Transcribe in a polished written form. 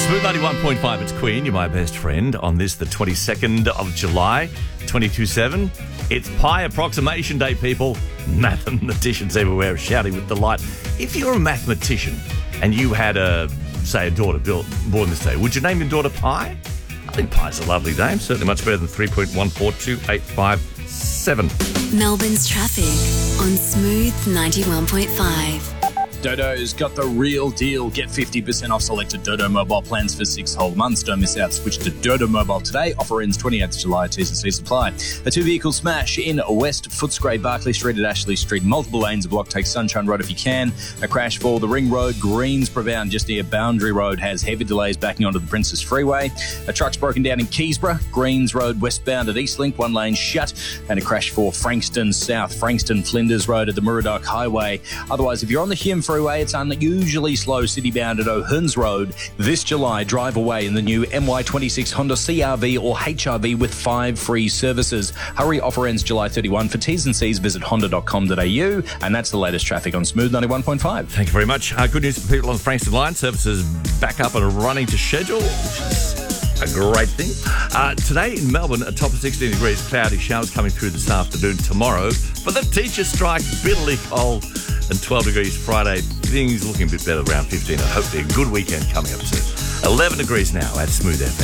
Smooth 91.5, it's Queen, you're my best friend on this, the 22nd of July, 22/7. It's Pi Approximation Day, people. Mathematicians everywhere shouting with delight. If you're a mathematician and you had a daughter born this day, would you name your daughter Pi? I think Pi's a lovely name, certainly much better than 3.142857. Melbourne's traffic on Smooth 91.5. Dodo's got the real deal. Get 50% off selected Dodo mobile plans for 6 whole months. Don't miss out. Switch to Dodo Mobile today. Offer ends 28th July. T's and C's apply. A two-vehicle smash in West Footscray, Barclay Street at Ashley Street. Multiple lanes of block. Take Sunshine Road if you can. A crash for the Ring Road. Greensborough bound just near Boundary Road has heavy delays backing onto the Princess Freeway. A truck's broken down in Keysborough. Greens Road westbound at Eastlink. One lane shut. And a crash for Frankston South. Frankston Flinders Road at the Murdoch Highway. Otherwise, if you're on the Hume Freeway, it's unusually slow city-bound at O'Hearns Road. This July, drive away in the new MY26 Honda CR-V or HR-V with 5 free services. Hurry, offer ends July 31. For T's and C's, visit honda.com.au. And that's the latest traffic on Smooth 91.5. Thank you very much. Good news for people on the Frankston line. Services back up and running to schedule, which is a great thing. Today in Melbourne, a top of 16 degrees, cloudy, showers coming through this afternoon. Tomorrow, for the teacher strike, bitterly cold, and 12 degrees Friday. Things looking a bit better, around 15. And hopefully a good weekend coming up soon. 11 degrees now at Smooth FM.